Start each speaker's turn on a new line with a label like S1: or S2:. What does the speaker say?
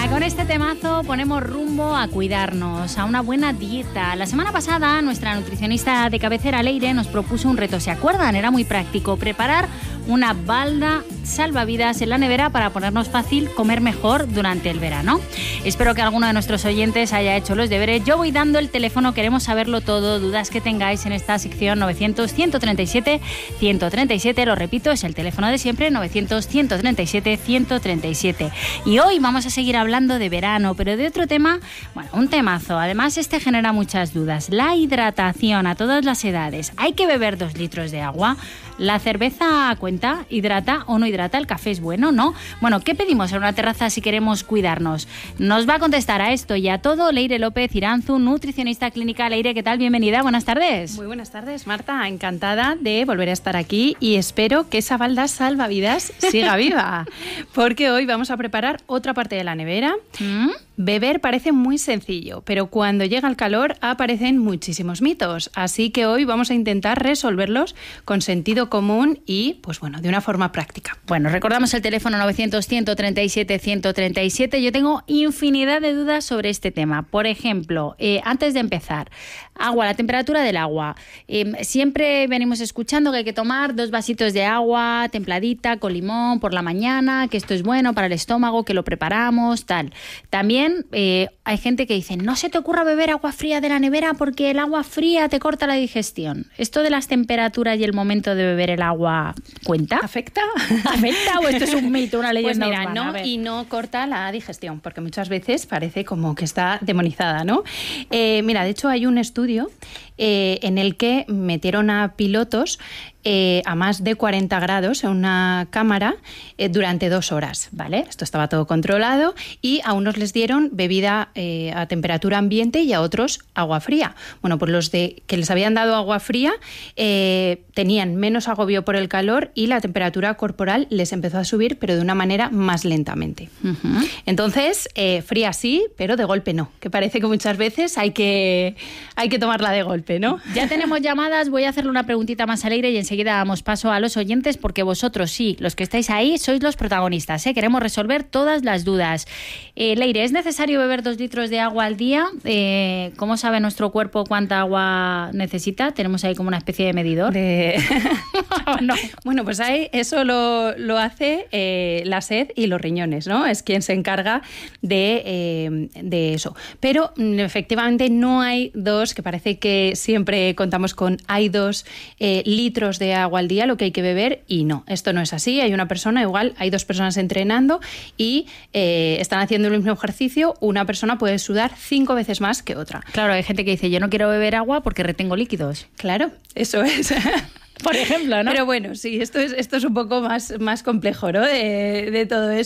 S1: Venga, con este temazo ponemos rumbo a cuidarnos, a una buena dieta. La semana pasada nuestra nutricionista de cabecera, Leire, nos propuso un reto. ¿Se acuerdan? Era muy práctico. Preparar una balda salvavidas en la nevera para ponernos fácil comer mejor durante el verano. Espero que alguno de nuestros oyentes haya hecho los deberes. Yo voy dando el teléfono, queremos saberlo todo. Dudas que tengáis en esta sección 900-137-137. Lo repito, es el teléfono de siempre, 900-137-137. Y hoy vamos a seguir hablando de verano, pero de otro tema, bueno, un temazo. Además, este genera muchas dudas. La hidratación a todas las edades. ¿Hay que beber 2 litros de agua? ¿La cerveza cuenta? ¿Hidrata o no hidrata? ¿El café es bueno? ¿No? Bueno, ¿qué pedimos en una terraza si queremos cuidarnos? Nos va a contestar a esto y a todo Leire López Iranzu, nutricionista clínica. Leire, ¿qué tal? Bienvenida, buenas tardes.
S2: Muy buenas tardes, Marta. Encantada de volver a estar aquí y espero que esa balda salvavidas siga viva, porque hoy vamos a preparar otra parte de la nevera. Beber parece muy sencillo, pero cuando llega el calor aparecen muchísimos mitos, así que hoy vamos a intentar resolverlos con sentido común y, pues bueno, de una forma práctica.
S1: Bueno, recordamos el teléfono 900-137-137. Yo tengo infinidad de dudas sobre este tema. Por ejemplo, antes de empezar, agua, la temperatura del agua. Siempre venimos escuchando que hay que tomar 2 vasitos de agua templadita con limón por la mañana, que esto es bueno para el estómago, que lo preparamos, tal. También hay gente que dice, no se te ocurra beber agua fría de la nevera porque el agua fría te corta la digestión. ¿Esto de las temperaturas y el momento de beber el agua cuenta?
S2: ¿Afecta?
S1: ¿Afecta o esto es un mito, una leyenda
S2: Pues mira,
S1: urbana?
S2: no, y no corta la digestión, porque muchas veces parece como que está demonizada, ¿no? Mira, de hecho hay un estudio en el que metieron a pilotos a más de 40 grados en una cámara durante 2 horas, ¿vale? Esto estaba todo controlado y a unos les dieron bebida a temperatura ambiente y a otros agua fría. Bueno, pues los que les habían dado agua fría tenían menos agobio por el calor y la temperatura corporal les empezó a subir, pero de una manera más lentamente. Entonces, fría sí, pero de golpe no, que parece que muchas veces hay que tomarla de golpe, ¿no?
S1: Ya tenemos llamadas, voy a hacerle una preguntita más alegre y enseguida damos paso a los oyentes porque vosotros sí, los que estáis ahí, sois los protagonistas, ¿eh? Queremos resolver todas las dudas. Leire, ¿es necesario beber 2 litros de agua al día? ¿Cómo sabe nuestro cuerpo cuánta agua necesita? Tenemos ahí como una especie de medidor.
S2: No. Bueno, pues ahí eso lo hace la sed y los riñones, ¿no? Es quien se encarga de eso. Pero efectivamente no hay 2, que parece que siempre contamos con, hay 2 litros de agua al día lo que hay que beber, y no, esto no es así. Hay una persona, igual hay 2 personas entrenando y están haciendo el mismo ejercicio, una persona puede sudar 5 veces más que otra.
S1: Claro, hay gente que dice, yo no quiero beber agua porque retengo líquidos.
S2: Claro, eso es.
S1: Por ejemplo, ¿no?
S2: Pero bueno, sí, esto es un poco más complejo, ¿no? De todo eso.